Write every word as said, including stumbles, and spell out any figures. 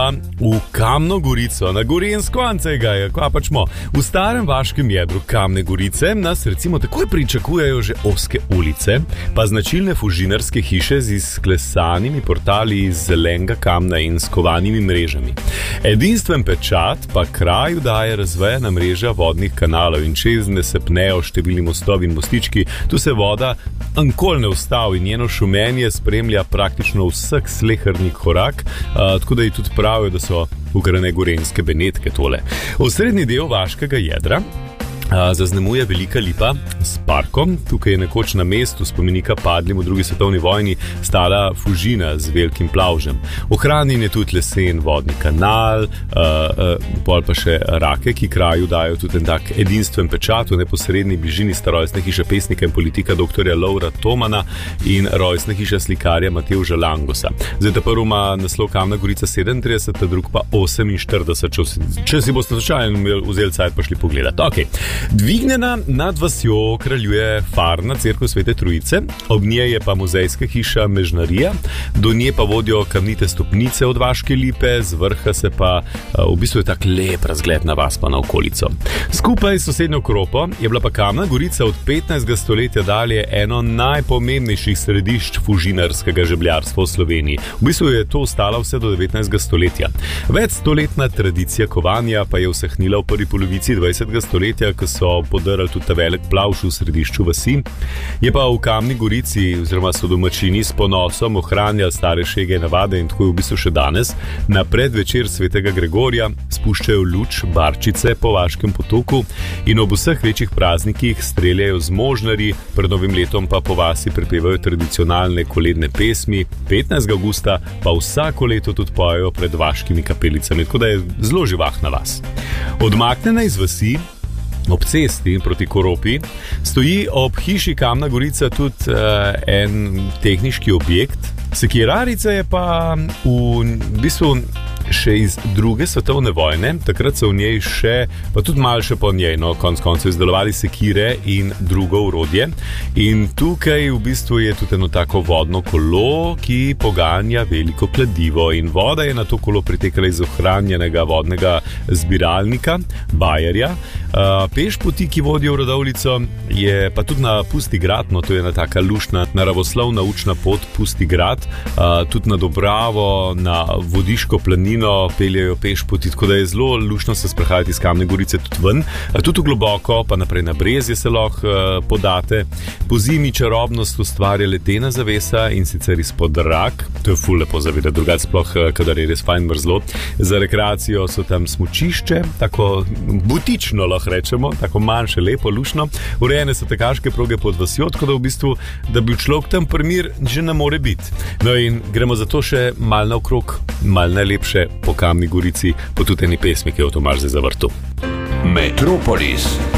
pa v Kamno Gorico, na Gorenjsko Ancega, kva pač mo. V starem vaškem jedru Kamne Gorice nas recimo takoj pričakujejo že ozke ulice, pa značilne fužinarske hiše z izklesanimi portali iz zelenega kamna in skovanimi mrežami. Edinstven pečat pa kraju daje razvejana mreža vodnih kanalov in čez ne se pnejo številni mostovi in mostički, tu se voda ankol ne ustavi in njeno šumenje spremlja praktično vsak sleherni korak, a, tako da ji tudi pravijo, da so ukrane gorenjske Benetke tole. Osrednji del vaškega jedra a, zaznamuje Velika Lipa s parkom. Tukaj je nekoč na mestu spomenika padlim v drugi svetovni vojni stala fužina z velikim plavžem. Ohranjen je tudi lesen vodni kanal, a, a, pol pa še rake, ki kraju dajo tudi en tak edinstven pečat v neposredni bližini sta rojstne hiše pesnika in politika doktorja Lovra Tomana in rojstne hiše slikarja Matevža Langosa. Zdaj ta prvi ima naslov Kamna Gorica sedemintrideset, ta drug pa oseminštirideset, če, če si boste slučajno vzeli cajt pa šli pogledati. Okay. Dvignjena nad vasjo kraljuje farna cerkev Svete Trojice, ob njej je pa muzejska hiša Mežnarija, do nje pa vodijo kamnite stopnice od Vaške Lipe, z vrha se pa v bistvu je tak lep razgled na vas pa na okolico. Skupaj s sosednjo Kropo je bila pa Kamna Gorica od petnajstega stoletja dalje eno najpomembnejših središč fužinarskega žebljarstva v Sloveniji. V bistvu je to ostalo vse do devetnajstega stoletja. Več stoletna tradicija kovanja pa je usahnila v prvi polovici dvajsetega stoletja, ko so podarali tudi ta velik plavš v središču vasi. Je pa v Kamni Gorici oziroma so domačini s ponosom ohranjali stare šege navade in tako je v bistvu še danes. Na predvečer svetega Gregorja spuščajo luč barčice po Vaškem potoku in ob vseh večjih praznikih streljajo z možnari, pred novim letom pa po vasi prepevajo tradicionalne koledne pesmi, petnajstega avgusta pa vsako leto tudi pojejo pred vaškimi kapelicami, tako da je zelo živahna vas. Odmaknjena iz vasi ob cesti proti Koropi stoji ob hiši Kamna Gorica tudi uh, en tehniški objekt. Sekirarica je pa v bistvu še iz druge svetovne vojne, takrat so v njej še, pa tudi malo še po njej, no, konc koncev izdelovali sekire in drugo orodje. In tukaj v bistvu je tudi eno tako vodno kolo, ki poganja veliko kladivo in voda je na to kolo pritekala iz ohranjenega vodnega zbiralnika, bajerja. Uh, pešpoti, ki vodijo v Radovljico, je pa tudi na Pusti grad, no, to je ena taka luštna naravoslovna učna pot Pusti grad, uh, tudi na Dobravo, na Vodiško planino peljajo pešpoti, tako da je zelo luštno se sprehajati iz Kamne Gorice tudi ven, uh, tudi globoko, pa naprej na Brezje se lahko uh, podate. Po zimi čarobnost ustvarja ledena zavesa in sicer izpod rak, to je ful lepo zavedati, drugače sploh, uh, kadar je res fajn mrzlo. Za rekreacijo so tam smučišče, tako butično lahko rečemo, tako manjše, lepo, lušno. Urejene so tekaške proge pod vasjo, tako da v bistvu, da bi človek tam primir že ne more biti. No in gremo zato še mal naokrog, mal najlepše po Kamni Gorici, po tudi eni pesmi, ki jo Tomaž zdaj zavrtu. Metropolis.